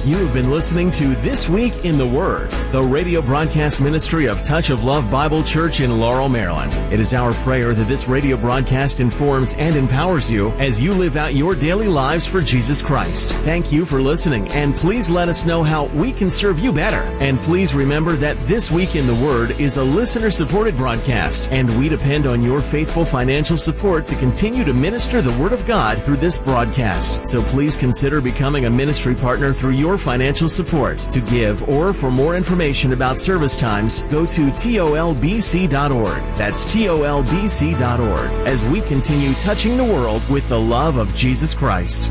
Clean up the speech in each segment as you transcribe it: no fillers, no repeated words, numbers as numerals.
You have been listening to This Week in the Word, the radio broadcast ministry of Touch of Love Bible Church in Laurel, Maryland. It is our prayer that this radio broadcast informs and empowers you as you live out your daily lives for Jesus Christ. Thank you for listening, and please let us know how we can serve you better. And please remember that This Week in the Word is a listener-supported broadcast, and we depend on your faithful financial support to continue to minister the Word of God through this broadcast. So please consider becoming a ministry partner through your financial support. To give or for more information about service times, go to tolbc.org. That's tolbc.org as we continue touching the world with the love of Jesus Christ.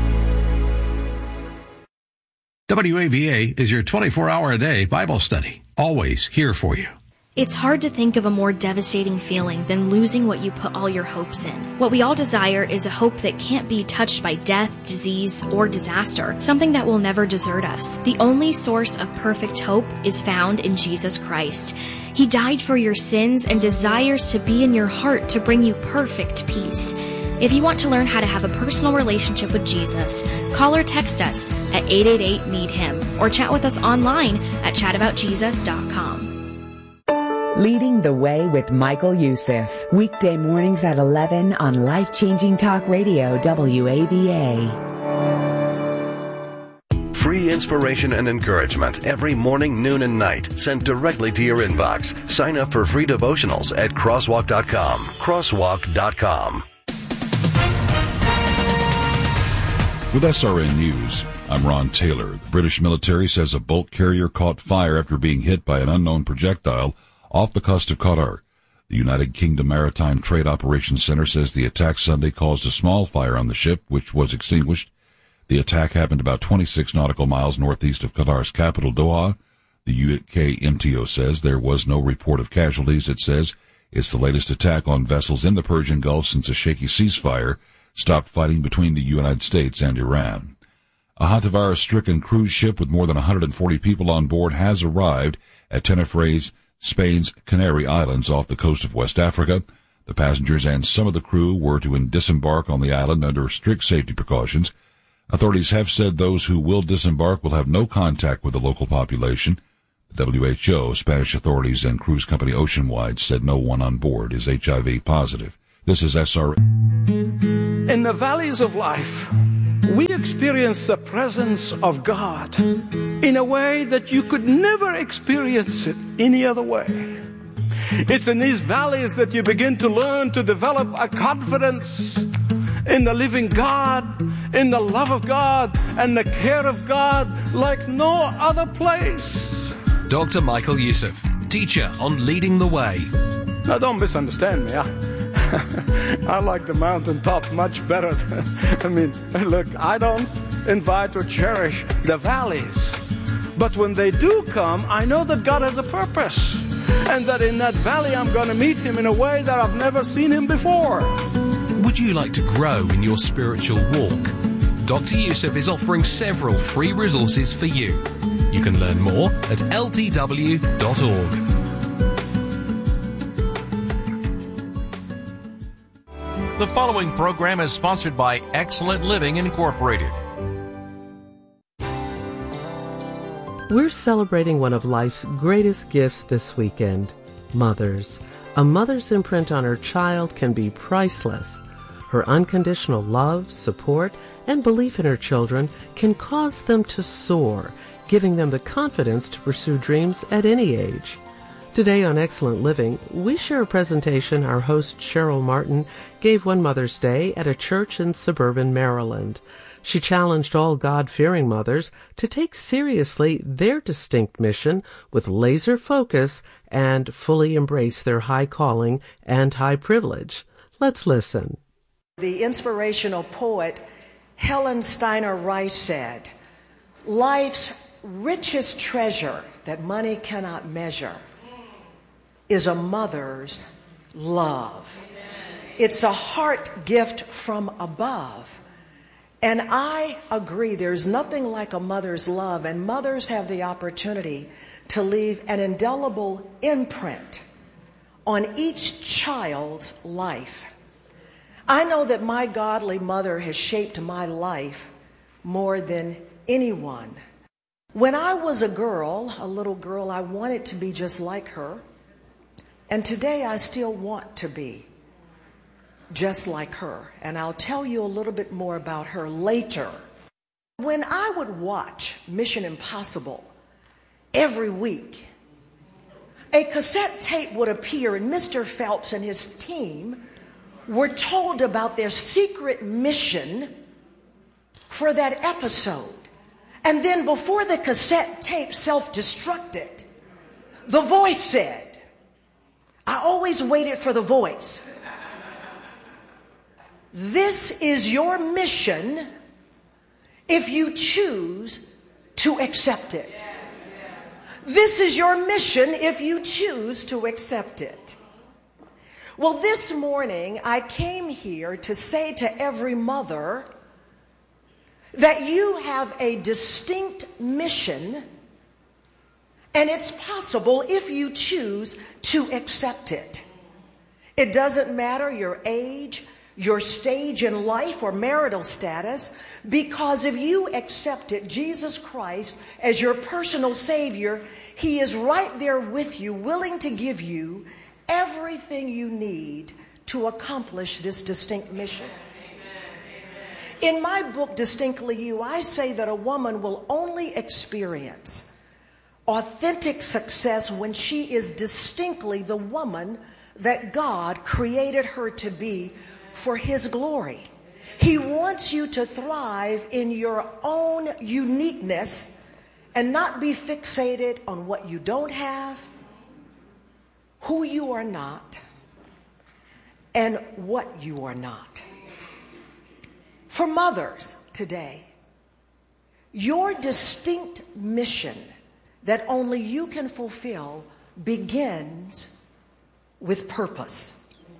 WAVA is your 24-hour-a-day Bible study, always here for you. It's hard to think of a more devastating feeling than losing what you put all your hopes in. What we all desire is a hope that can't be touched by death, disease, or disaster, something that will never desert us. The only source of perfect hope is found in Jesus Christ. He died for your sins and desires to be in your heart to bring you perfect peace. If you want to learn how to have a personal relationship with Jesus, call or text us at 888-NEED-HIM or chat with us online at chataboutjesus.com. Leading the Way with Michael Youssef. Weekday mornings at 11 on Life-Changing Talk Radio, WAVA. Free inspiration and encouragement every morning, noon, and night sent directly to your inbox. Sign up for free devotionals at crosswalk.com. Crosswalk.com. With SRN News, I'm Ron Taylor. The British military says a Bolt carrier caught fire after being hit by an unknown projectile off the coast of Qatar. The United Kingdom Maritime Trade Operations Center says the attack Sunday caused a small fire on the ship, which was extinguished. The attack happened about 26 nautical miles northeast of Qatar's capital, Doha. The UK MTO says there was no report of casualties. It says it's the latest attack on vessels in the Persian Gulf since a shaky ceasefire stopped fighting between the United States and Iran. A hantavirus-stricken cruise ship with more than 140 people on board has arrived at Tenerife, Spain's Canary Islands off the coast of West Africa. The passengers and some of the crew were to disembark on the island under strict safety precautions. Authorities have said those who will disembark will have no contact with the local population. The WHO, Spanish authorities, and cruise company Oceanwide said no one on board is HIV positive. This is SRN. In the valleys of life, we experience the presence of God in a way that you could never experience it any other way. It's in these valleys that you begin to learn to develop a confidence in the living God, in the love of God, and the care of God like no other place. Dr. Michael Youssef, teacher on Leading the Way. Now, don't misunderstand me. I like the mountaintop much better. Look, I don't invite or cherish the valleys. But when they do come, I know that God has a purpose. And that in that valley, I'm going to meet Him in a way that I've never seen Him before. Would you like to grow in your spiritual walk? Dr. Youssef is offering several free resources for you. You can learn more at ltw.org. The following program is sponsored by Excellent Living Incorporated. We're celebrating one of life's greatest gifts this weekend, mothers. A mother's imprint on her child can be priceless. Her unconditional love, support, and belief in her children can cause them to soar, giving them the confidence to pursue dreams at any age. Today on Excellent Living, we share a presentation our host Cheryl Martin gave one Mother's Day at a church in suburban Maryland. She challenged all God-fearing mothers to take seriously their distinct mission with laser focus and fully embrace their high calling and high privilege. Let's listen. The inspirational poet Helen Steiner Rice said, "Life's richest treasure that money cannot measure is a mother's love. It's a heart gift from above." And I agree, there's nothing like a mother's love, and mothers have the opportunity to leave an indelible imprint on each child's life. I know that my godly mother has shaped my life more than anyone. When I was a little girl, I wanted to be just like her. And today I still want to be just like her. And I'll tell you a little bit more about her later. When I would watch Mission Impossible every week, a cassette tape would appear and Mr. Phelps and his team were told about their secret mission for that episode. And then before the cassette tape self-destructed, the voice said, I always waited for the voice. This is your mission if you choose to accept it. This is your mission if you choose to accept it. Well, this morning I came here to say to every mother that you have a distinct mission, and it's possible if you choose to accept it. It doesn't matter your age, your stage in life, or marital status, because if you accepted Jesus Christ as your personal Savior, He is right there with you, willing to give you everything you need to accomplish this distinct mission. In my book, Distinctly You, I say that a woman will only experience authentic success when she is distinctly the woman that God created her to be for His glory. He wants you to thrive in your own uniqueness and not be fixated on what you don't have, who you are not, and what you are not. For mothers today, your distinct mission that only you can fulfill begins with purpose.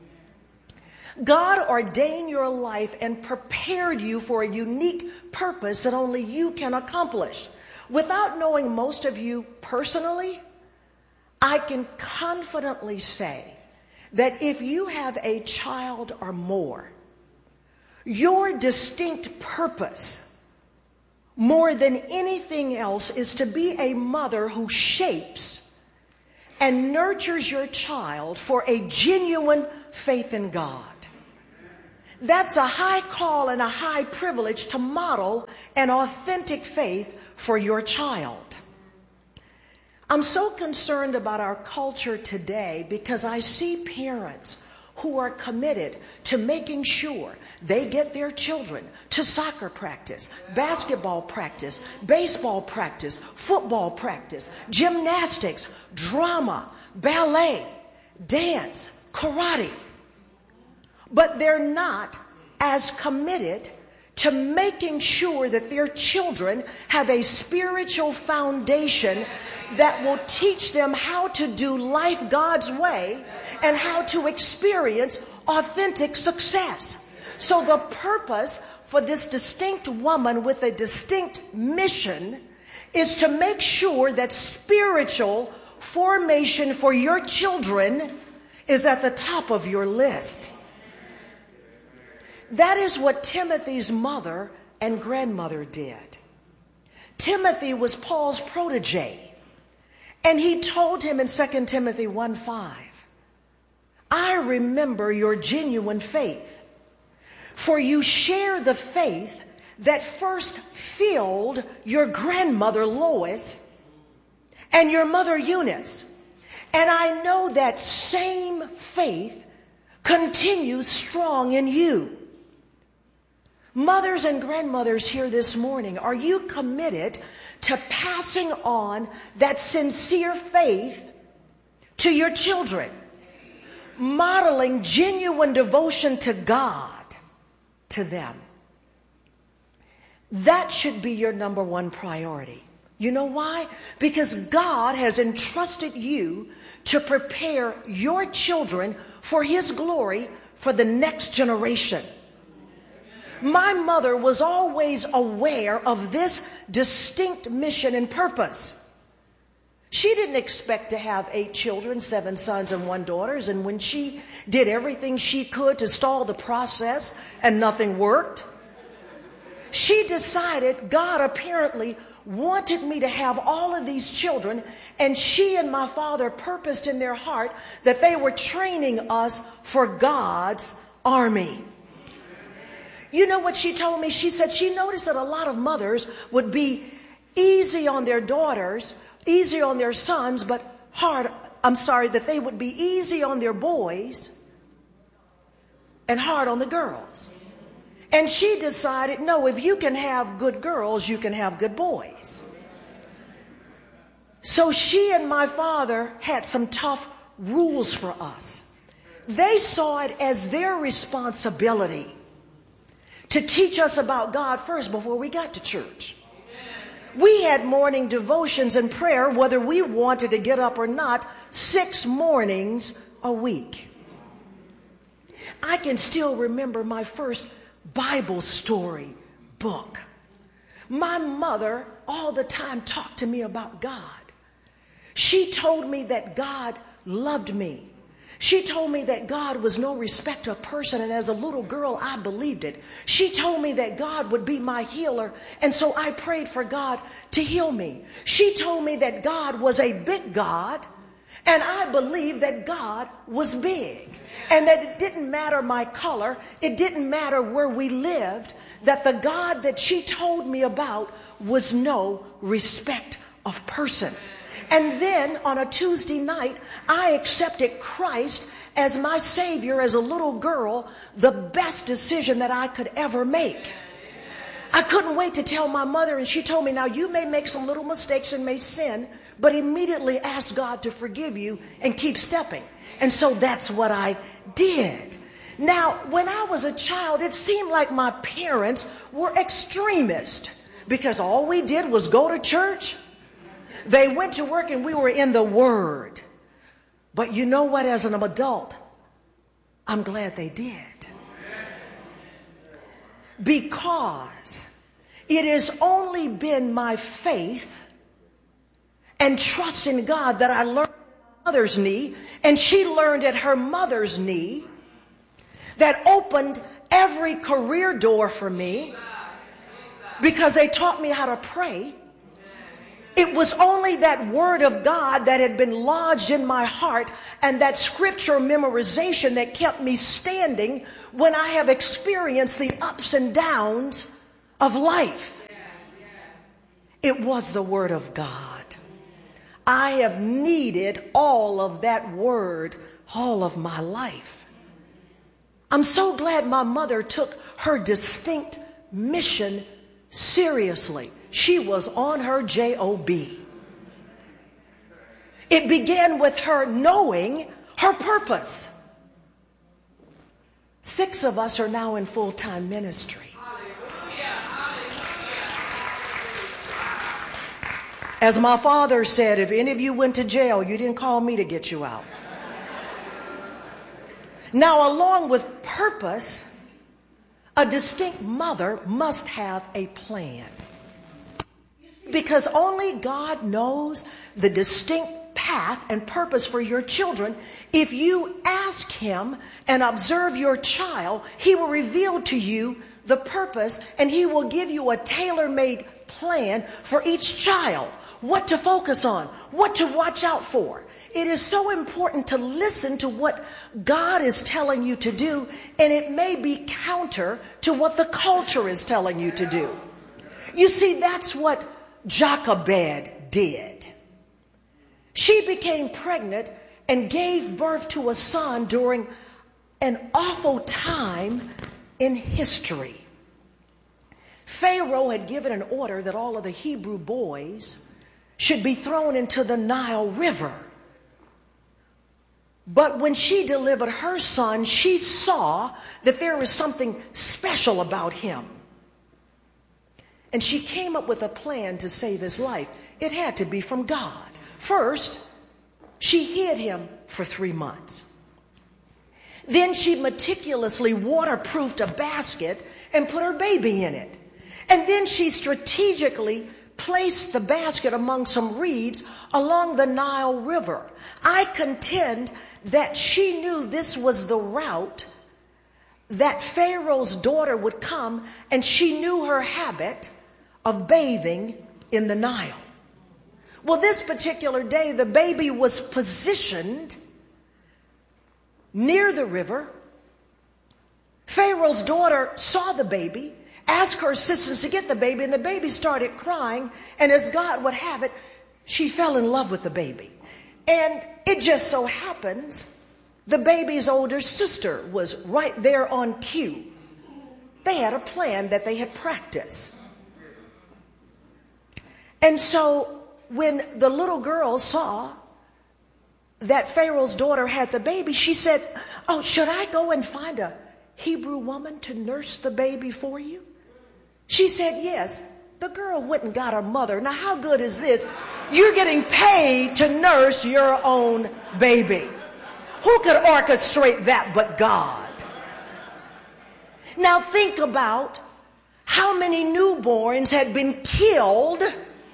God ordained your life and prepared you for a unique purpose that only you can accomplish. Without knowing most of you personally, I can confidently say that if you have a child or more, your distinct purpose, more than anything else, is to be a mother who shapes and nurtures your child for a genuine faith in God. That's a high call and a high privilege to model an authentic faith for your child. I'm so concerned about our culture today because I see parents who are committed to making sure they get their children to soccer practice, basketball practice, baseball practice, football practice, gymnastics, drama, ballet, dance, karate. But they're not as committed to making sure that their children have a spiritual foundation that will teach them how to do life God's way and how to experience authentic success. So the purpose for this distinct woman with a distinct mission is to make sure that spiritual formation for your children is at the top of your list. That is what Timothy's mother and grandmother did. Timothy was Paul's protege, and he told him in 2 Timothy 1:5, I remember your genuine faith, for you share the faith that first filled your grandmother Lois and your mother Eunice. And I know that same faith continues strong in you. Mothers and grandmothers here this morning, are you committed to passing on that sincere faith to your children? Modeling genuine devotion to God to them. That should be your number one priority. You know why? Because God has entrusted you to prepare your children for His glory for the next generation. My mother was always aware of this distinct mission and purpose. She didn't expect to have 8 children, 7 sons and 1 daughter, and when she did everything she could to stall the process and nothing worked, she decided God apparently wanted me to have all of these children, and she and my father purposed in their heart that they were training us for God's army. You know what she told me? She said she noticed that a lot of mothers would be easy on their daughters, easy on their sons, but that they would be easy on their boys and hard on the girls. And she decided, no, if you can have good girls, you can have good boys. So she and my father had some tough rules for us. They saw it as their responsibility to teach us about God first before we got to church. We had morning devotions and prayer, whether we wanted to get up or not, 6 mornings a week. I can still remember my first Bible story book. My mother all the time talked to me about God. She told me that God loved me. She told me that God was no respecter of person, and as a little girl, I believed it. She told me that God would be my healer, and so I prayed for God to heal me. She told me that God was a big God, and I believed that God was big, and that it didn't matter my color, it didn't matter where we lived, that the God that she told me about was no respect of person. And then on a Tuesday night, I accepted Christ as my Savior as a little girl, the best decision that I could ever make. I couldn't wait to tell my mother, and she told me, now you may make some little mistakes and may sin, but immediately ask God to forgive you and keep stepping. And so that's what I did. Now, when I was a child, it seemed like my parents were extremists because all we did was go to church. They went to work and we were in the Word. But you know what? As an adult, I'm glad they did. Because it has only been my faith and trust in God that I learned at my mother's knee, and she learned at her mother's knee, that opened every career door for me because they taught me how to pray. It was only that word of God that had been lodged in my heart and that scripture memorization that kept me standing when I have experienced the ups and downs of life. It was the word of God. I have needed all of that word all of my life. I'm so glad my mother took her distinct mission seriously. She was on her job. It began with her knowing her purpose. 6 of us are now in full-time ministry. As my father said, if any of you went to jail, you didn't call me to get you out. Now, along with purpose, a distinct mother must have a plan. Because only God knows the distinct path and purpose for your children. If you ask Him and observe your child, He will reveal to you the purpose, and He will give you a tailor-made plan for each child. What to focus on, what to watch out for. It is so important to listen to what God is telling you to do, and it may be counter to what the culture is telling you to do. You see, that's what Jochebed did. She became pregnant and gave birth to a son during an awful time in history. Pharaoh had given an order that all of the Hebrew boys should be thrown into the Nile River. But when she delivered her son, she saw that there was something special about him. And she came up with a plan to save his life. It had to be from God. First, she hid him for 3 months. Then she meticulously waterproofed a basket and put her baby in it. And then she strategically placed the basket among some reeds along the Nile River. I contend that she knew this was the route that Pharaoh's daughter would come, and she knew her habit of bathing in the Nile. Well, this particular day, the baby was positioned near the river. Pharaoh's daughter saw the baby, asked her assistants to get the baby, and the baby started crying. And as God would have it, she fell in love with the baby. And it just so happens the baby's older sister was right there on cue. They had a plan that they had practiced. And so when the little girl saw that Pharaoh's daughter had the baby, she said, "Oh, should I go and find a Hebrew woman to nurse the baby for you?" She said, "Yes." The girl went and got her mother. Now, how good is this? You're getting paid to nurse your own baby. Who could orchestrate that but God? Now think about how many newborns had been killed,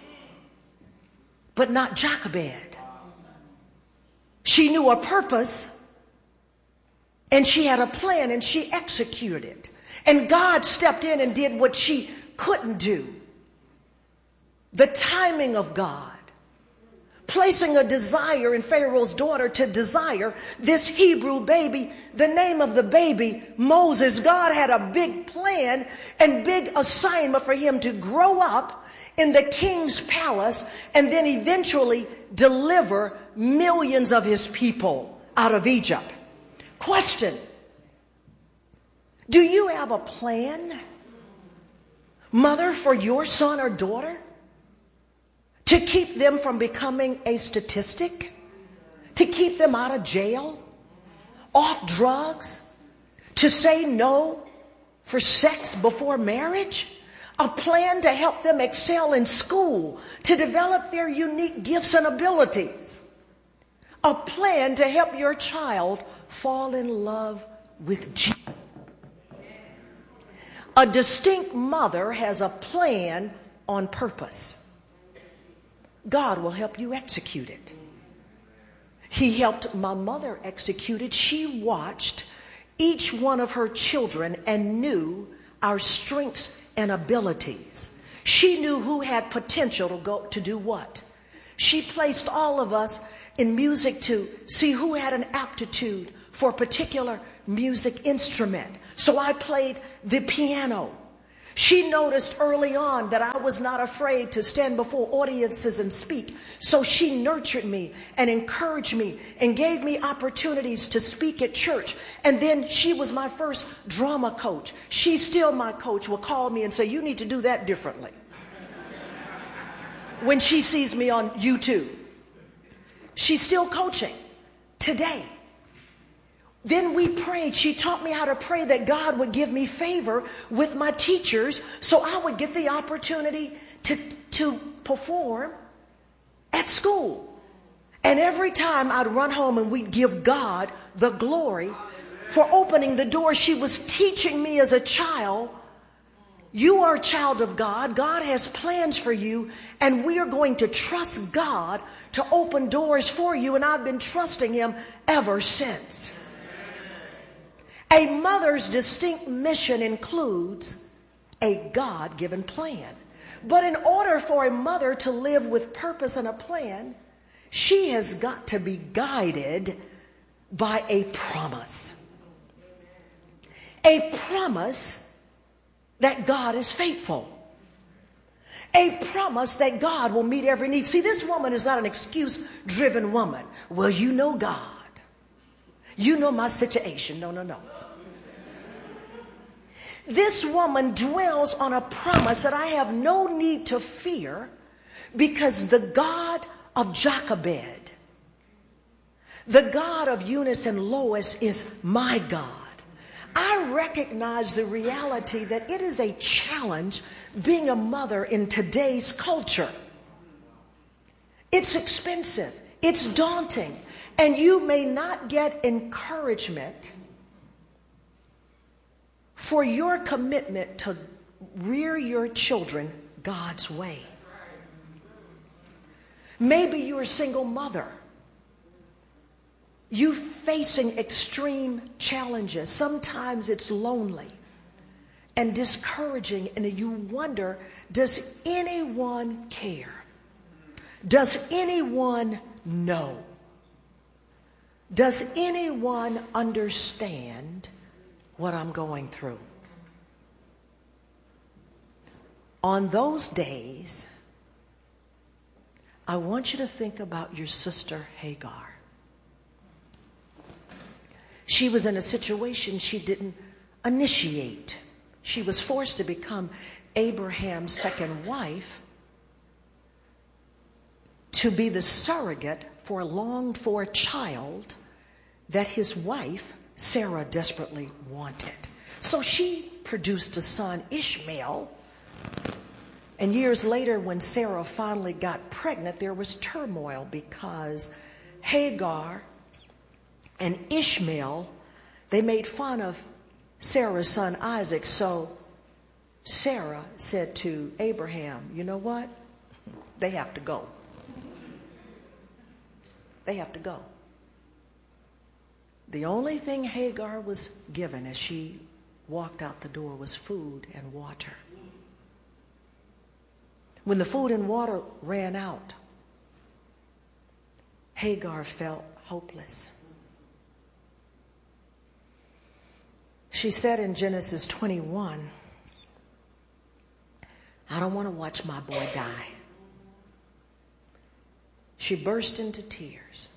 but not Jochebed. She knew a purpose, and she had a plan, and she executed it. And God stepped in and did what she couldn't do. The timing of God, placing a desire in Pharaoh's daughter to desire this Hebrew baby, the name of the baby, Moses. God had a big plan and big assignment for him to grow up in the king's palace and then eventually deliver millions of his people out of Egypt. Question: do you have a plan, mother, for your son or daughter? To keep them from becoming a statistic? To keep them out of jail? Off drugs? To say no for sex before marriage? A plan to help them excel in school, to develop their unique gifts and abilities. A plan to help your child fall in love with Jesus. A distinct mother has a plan on purpose. God will help you execute it. He helped my mother execute it. She watched each one of her children and knew our strengths and abilities. She knew who had potential to go to do what. She placed all of us in music to see who had an aptitude for a particular music instrument. So I played the piano. She noticed early on that I was not afraid to stand before audiences and speak. So she nurtured me and encouraged me and gave me opportunities to speak at church. And then she was my first drama coach. She's still my coach, will call me and say, "You need to do that differently." When she sees me on YouTube. She's still coaching today. Then we prayed. She taught me how to pray that God would give me favor with my teachers so I would get the opportunity to perform at school. And every time I'd run home and we'd give God the glory for opening the door. She was teaching me as a child, you are a child of God. God has plans for you, and we are going to trust God to open doors for you. And I've been trusting him ever since. A mother's distinct mission includes a God-given plan. But in order for a mother to live with purpose and a plan, she has got to be guided by a promise. A promise that God is faithful. A promise that God will meet every need. See, this woman is not an excuse-driven woman. Well, you know God. You know my situation. No. This woman dwells on a promise that I have no need to fear because the God of Jochebed, the God of Eunice and Lois is my God. I recognize the reality that it is a challenge being a mother in today's culture. It's expensive. It's daunting. And you may not get encouragement for your commitment to rear your children God's way. Maybe you're a single mother. you facing extreme challenges. Sometimes it's lonely and discouraging, and you wonder, does anyone care? Does anyone know? Does anyone understand what I'm going through? On those days, I want you to think about your sister Hagar. She was in a situation she didn't initiate. She was forced to become Abraham's second wife to be the surrogate for a longed-for child that his wife, Sarah, desperately wanted. So she produced a son, Ishmael. And years later, when Sarah finally got pregnant, there was turmoil because Hagar and Ishmael, they made fun of Sarah's son Isaac. So Sarah said to Abraham, you know what? They have to go. They have to go. The only thing Hagar was given as she walked out the door was food and water. When the food and water ran out, Hagar felt hopeless. She said in Genesis 21, I don't want to watch my boy die. She burst into tears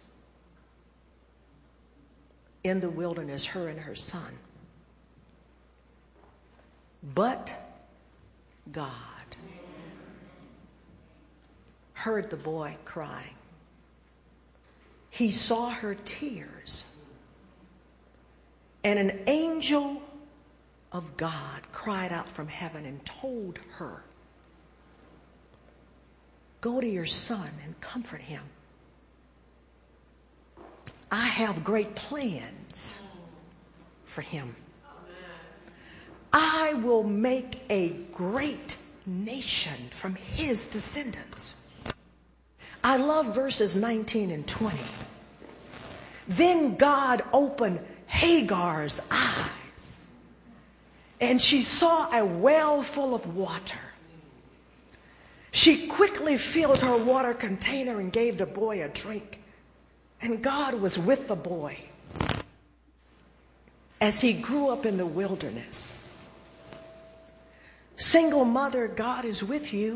in the wilderness, her and her son. But God heard the boy crying. He saw her tears. And an angel of God cried out from heaven and told her, go to your son and comfort him. I have great plans for him. I will make a great nation from his descendants. I love verses 19 and 20. Then God opened Hagar's eyes, and she saw a well full of water. She quickly filled her water container and gave the boy a drink. And God was with the boy as he grew up in the wilderness. Single mother, God is with you.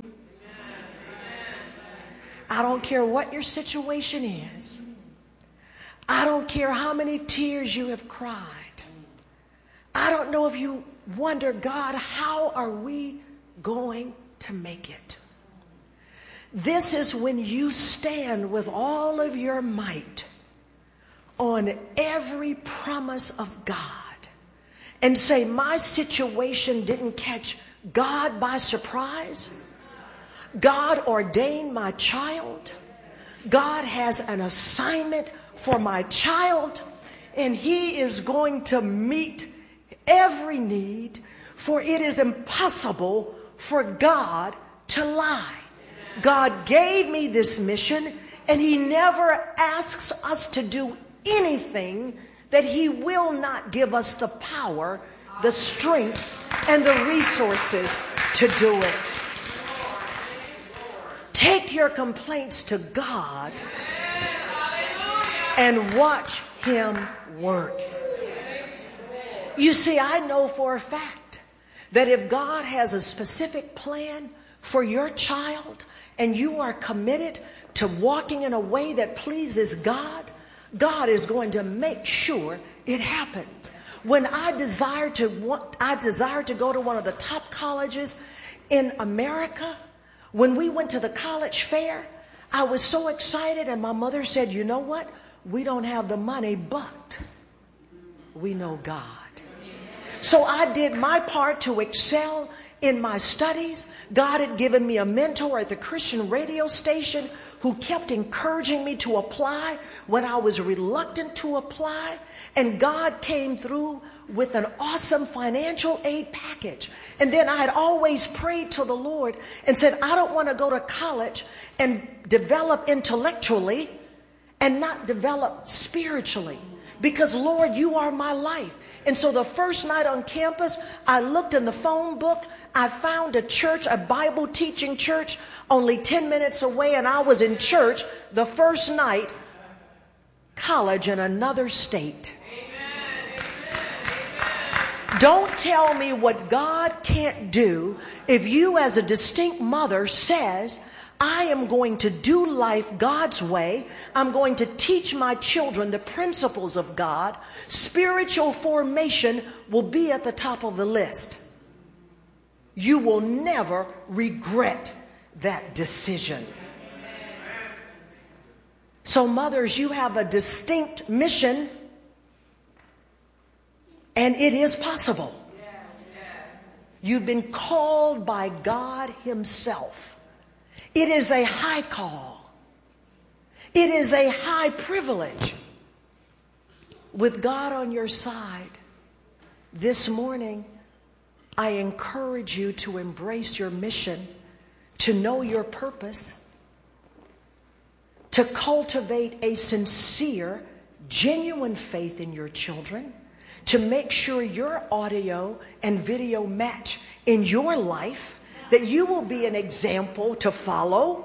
I don't care what your situation is. I don't care how many tears you have cried. I don't know if you wonder, God, how are we going to make it? This is when you stand with all of your might on every promise of God and say, my situation didn't catch God by surprise. God ordained my child. God has an assignment for my child, and he is going to meet every need, for it is impossible for God to lie. God gave me this mission, and he never asks us to do anything that he will not give us the power, the strength, and the resources to do it. Take your complaints to God and watch him work. You see, I know for a fact that if God has a specific plan for your child and you are committed to walking in a way that pleases God, God is going to make sure it happens. When I desired to go to one of the top colleges in America, when we went to the college fair, I was so excited, and my mother said, you know what? We don't have the money, but we know God. So I did my part to excel in my studies. God had given me a mentor at the Christian radio station who kept encouraging me to apply when I was reluctant to apply. And God came through with an awesome financial aid package. And then I had always prayed to the Lord and said, I don't want to go to college and develop intellectually and not develop spiritually. Because, Lord, you are my life. And so the first night on campus, I looked in the phone book. I found a church, a Bible teaching church, only 10 minutes away. And I was in church the first night, college in another state. Don't tell me what God can't do if you as a distinct mother says, I am going to do life God's way. I'm going to teach my children the principles of God. Spiritual formation will be at the top of the list. You will never regret that decision. So mothers, you have a distinct mission, and it is possible. You've been called by God Himself. It is a high call. It is a high privilege. With God on your side, this morning, I encourage you to embrace your mission, to know your purpose, to cultivate a sincere, genuine faith in your children, to make sure your audio and video match in your life, that you will be an example to follow.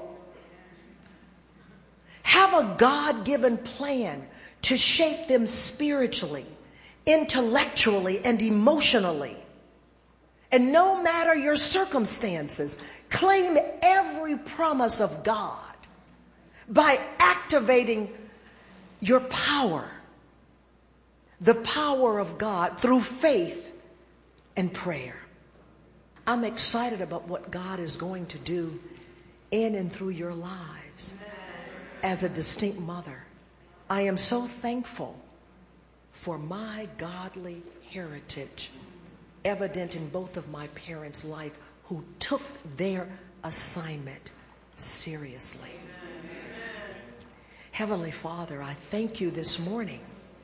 Have a God-given plan to shape them spiritually, intellectually, and emotionally. And no matter your circumstances, claim every promise of God by activating your power, the power of God through faith and prayer. I'm excited about what God is going to do in and through your lives as a distinct mother. I am so thankful for my godly heritage, evident in both of my parents' life, who took their assignment seriously. Heavenly Father, I thank you this morning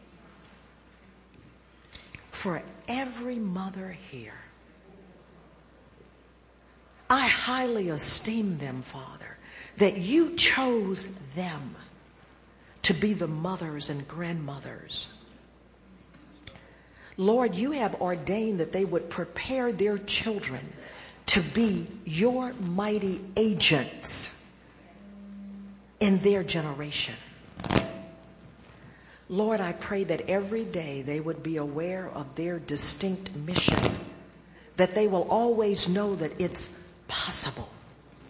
for every mother here. I highly esteem them, Father, that you chose them to be the mothers and grandmothers. Lord, you have ordained that they would prepare their children to be your mighty agents in their generation. Lord, I pray that every day they would be aware of their distinct mission, that they will always know that it's possible.